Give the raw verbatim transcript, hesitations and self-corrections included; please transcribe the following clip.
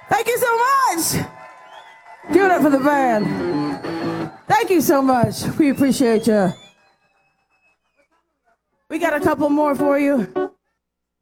Thank you so much. Give it up for the band. Thank you so much. We appreciate you. We got a couple more for you.